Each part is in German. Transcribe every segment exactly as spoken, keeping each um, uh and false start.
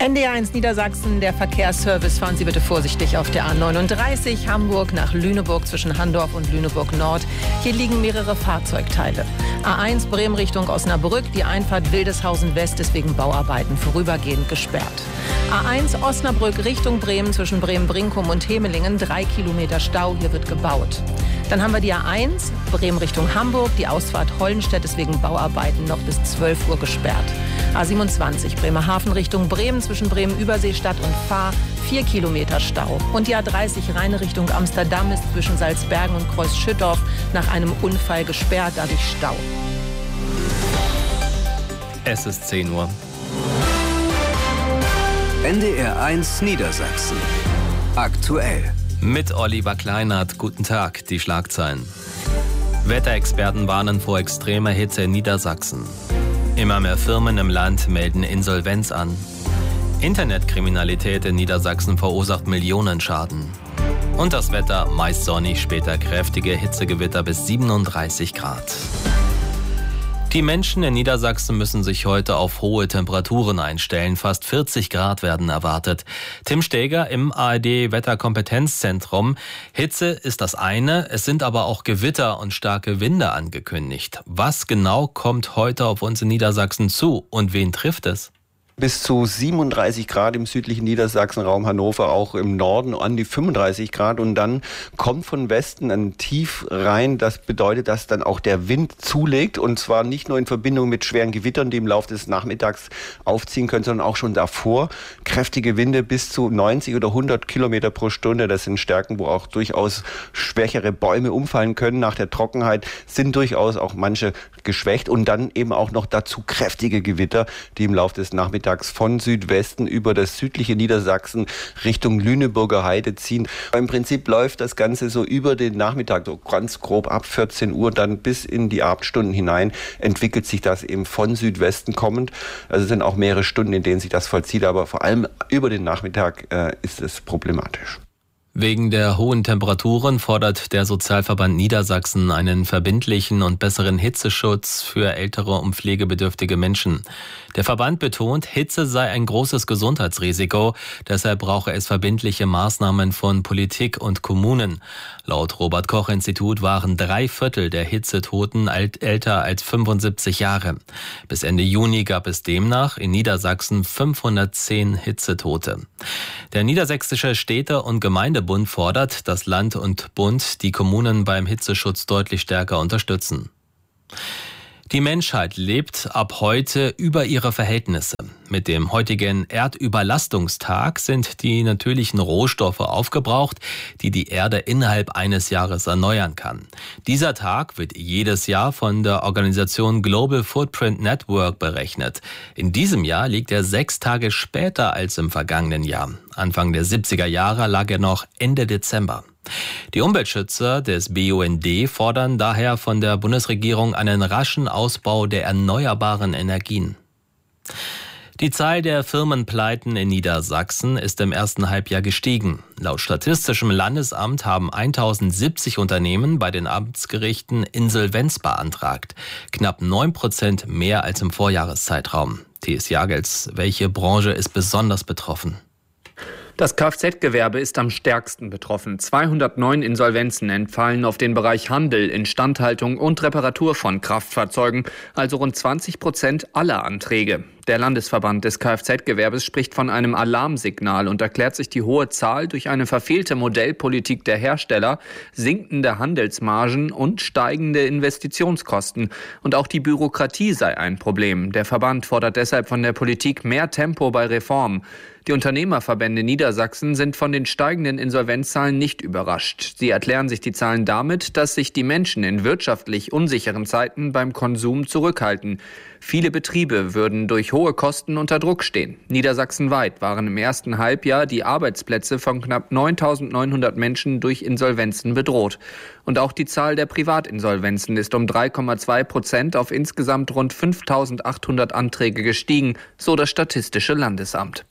N D R eins Niedersachsen, der Verkehrsservice. Fahren Sie bitte vorsichtig auf der A neununddreißig, Hamburg nach Lüneburg zwischen Handorf und Lüneburg Nord. Hier liegen mehrere Fahrzeugteile. A eins Bremen Richtung Osnabrück, die Einfahrt Wildeshausen West ist wegen Bauarbeiten vorübergehend gesperrt. A eins Osnabrück Richtung Bremen zwischen Bremen-Brinkum und Hemelingen, drei Kilometer Stau, hier wird gebaut. Dann haben wir die A eins Bremen Richtung Hamburg, die Ausfahrt Hollenstedt ist wegen Bauarbeiten noch bis zwölf Uhr gesperrt. A siebenundzwanzig Bremerhaven Richtung Bremen zwischen Bremen-Überseestadt und Fahr, vier Kilometer Stau. Und die A dreißig Rheine Richtung Amsterdam ist zwischen Salzbergen und Kreuz-Schüttorf nach einem Unfall gesperrt, dadurch Stau. Es ist zehn Uhr. N D R eins Niedersachsen. Aktuell. Mit Oliver Kleinert. Guten Tag, die Schlagzeilen. Wetterexperten warnen vor extremer Hitze in Niedersachsen. Immer mehr Firmen im Land melden Insolvenz an. Internetkriminalität in Niedersachsen verursacht Millionenschaden. Und das Wetter meist sonnig, später kräftige Hitzegewitter bis siebenunddreißig Grad. Die Menschen in Niedersachsen müssen sich heute auf hohe Temperaturen einstellen. Fast vierzig Grad werden erwartet. Tim Steger im A R D-Wetterkompetenzzentrum. Hitze ist das eine, es sind aber auch Gewitter und starke Winde angekündigt. Was genau kommt heute auf uns in Niedersachsen zu und wen trifft es? Bis zu siebenunddreißig Grad im südlichen Niedersachsen, Raum Hannover, auch im Norden an die fünfunddreißig Grad. Und dann kommt von Westen ein Tief rein. Das bedeutet, dass dann auch der Wind zulegt. Und zwar nicht nur in Verbindung mit schweren Gewittern, die im Laufe des Nachmittags aufziehen können, sondern auch schon davor. Kräftige Winde bis zu neunzig oder hundert Kilometer pro Stunde. Das sind Stärken, wo auch durchaus schwächere Bäume umfallen können. Nach der Trockenheit sind durchaus auch manche geschwächt. Und dann eben auch noch dazu kräftige Gewitter, die im Laufe des Nachmittags von Südwesten über das südliche Niedersachsen Richtung Lüneburger Heide ziehen. Im Prinzip läuft das Ganze so über den Nachmittag, so ganz grob ab vierzehn Uhr, dann bis in die Abendstunden hinein entwickelt sich das eben von Südwesten kommend. Also es sind auch mehrere Stunden, in denen sich das vollzieht, aber vor allem über den Nachmittag äh, ist es problematisch. Wegen der hohen Temperaturen fordert der Sozialverband Niedersachsen einen verbindlichen und besseren Hitzeschutz für ältere und pflegebedürftige Menschen. Der Verband betont, Hitze sei ein großes Gesundheitsrisiko, deshalb brauche es verbindliche Maßnahmen von Politik und Kommunen. Laut Robert-Koch-Institut waren drei Viertel der Hitzetoten alt, älter als fünfundsiebzig Jahre. Bis Ende Juni gab es demnach in Niedersachsen fünfhundertzehn Hitzetote. Der Niedersächsische Städte- und Gemeindebund fordert, dass Land und Bund die Kommunen beim Hitzeschutz deutlich stärker unterstützen. Die Menschheit lebt ab heute über ihre Verhältnisse. Mit dem heutigen Erdüberlastungstag sind die natürlichen Rohstoffe aufgebraucht, die die Erde innerhalb eines Jahres erneuern kann. Dieser Tag wird jedes Jahr von der Organisation Global Footprint Network berechnet. In diesem Jahr liegt er sechs Tage später als im vergangenen Jahr. Anfang der siebziger Jahre lag er noch Ende Dezember. Die Umweltschützer des B U N D fordern daher von der Bundesregierung einen raschen Ausbau der erneuerbaren Energien. Die Zahl der Firmenpleiten in Niedersachsen ist im ersten Halbjahr gestiegen. Laut Statistischem Landesamt haben tausendsiebzig Unternehmen bei den Amtsgerichten Insolvenz beantragt. Knapp neun Prozent mehr als im Vorjahreszeitraum. T S Jagels, welche Branche ist besonders betroffen? Das Kfz-Gewerbe ist am stärksten betroffen. zweihundertneun Insolvenzen entfallen auf den Bereich Handel, Instandhaltung und Reparatur von Kraftfahrzeugen, also rund zwanzig Prozent aller Anträge. Der Landesverband des Kfz-Gewerbes spricht von einem Alarmsignal und erklärt sich die hohe Zahl durch eine verfehlte Modellpolitik der Hersteller, sinkende Handelsmargen und steigende Investitionskosten. Und auch die Bürokratie sei ein Problem. Der Verband fordert deshalb von der Politik mehr Tempo bei Reformen. Die Unternehmerverbände Niedersachsen sind von den steigenden Insolvenzzahlen nicht überrascht. Sie erklären sich die Zahlen damit, dass sich die Menschen in wirtschaftlich unsicheren Zeiten beim Konsum zurückhalten. Viele Betriebe würden durch hohe Kosten unter Druck stehen. Niedersachsenweit waren im ersten Halbjahr die Arbeitsplätze von knapp neuntausendneunhundert Menschen durch Insolvenzen bedroht. Und auch die Zahl der Privatinsolvenzen ist um drei Komma zwei Prozent auf insgesamt rund fünftausendachthundert Anträge gestiegen, so das Statistische Landesamt.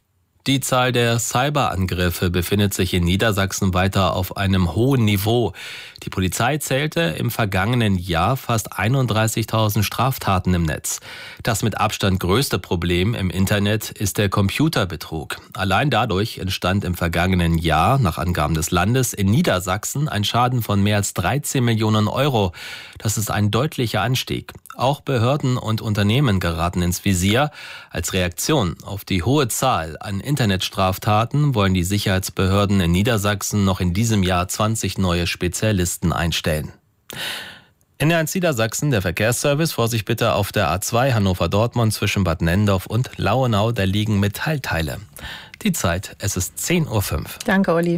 Die Zahl der Cyberangriffe befindet sich in Niedersachsen weiter auf einem hohen Niveau. Die Polizei zählte im vergangenen Jahr fast einunddreißigtausend Straftaten im Netz. Das mit Abstand größte Problem im Internet ist der Computerbetrug. Allein dadurch entstand im vergangenen Jahr, nach Angaben des Landes, in Niedersachsen ein Schaden von mehr als dreizehn Millionen Euro. Das ist ein deutlicher Anstieg. Auch Behörden und Unternehmen geraten ins Visier. Als Reaktion auf die hohe Zahl an Internetstraftaten wollen die Sicherheitsbehörden in Niedersachsen noch in diesem Jahr zwanzig neue Spezialisten einstellen. N D R eins Niedersachsen, der Verkehrsservice. Vorsicht bitte auf der A zwei Hannover-Dortmund zwischen Bad Nendorf und Lauenau. Da liegen Metallteile. Die Zeit, es ist zehn Uhr fünf. Danke, Olli.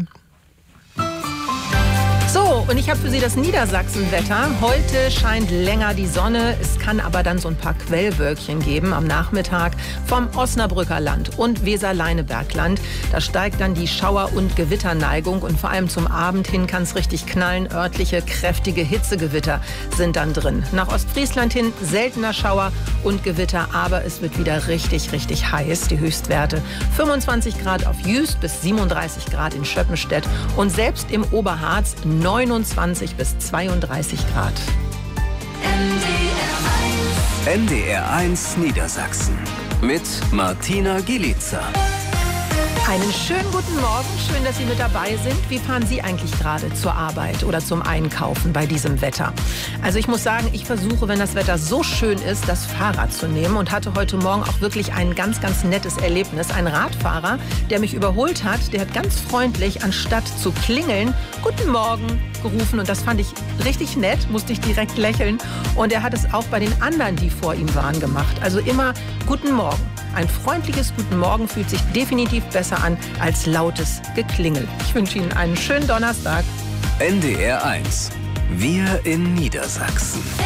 So, und ich habe für Sie das Niedersachsen-Wetter. Heute scheint länger die Sonne. Es kann aber dann so ein paar Quellwölkchen geben am Nachmittag vom Osnabrücker Land und Weser-Leinebergland. Da steigt dann die Schauer- und Gewitterneigung und vor allem zum Abend hin kann es richtig knallen. Örtliche, kräftige Hitzegewitter sind dann drin. Nach Ostfriesland hin seltener Schauer und Gewitter, aber es wird wieder richtig, richtig heiß. Die Höchstwerte fünfundzwanzig Grad auf Jüst bis siebenunddreißig Grad in Schöppenstedt und selbst im Oberharz neunundzwanzig bis zweiunddreißig Grad. N D R eins Niedersachsen mit Martina Gielica. Einen schönen guten Morgen, schön, dass Sie mit dabei sind. Wie fahren Sie eigentlich gerade zur Arbeit oder zum Einkaufen bei diesem Wetter? Also ich muss sagen, ich versuche, wenn das Wetter so schön ist, das Fahrrad zu nehmen und hatte heute Morgen auch wirklich ein ganz, ganz nettes Erlebnis. Ein Radfahrer, der mich überholt hat, der hat ganz freundlich, anstatt zu klingeln, Guten Morgen gerufen und das fand ich richtig nett, musste ich direkt lächeln. Und er hat es auch bei den anderen, die vor ihm waren, gemacht. Also immer Guten Morgen. Ein freundliches Guten Morgen fühlt sich definitiv besser an als lautes Geklingel. Ich wünsche Ihnen einen schönen Donnerstag. N D R eins. Wir in Niedersachsen.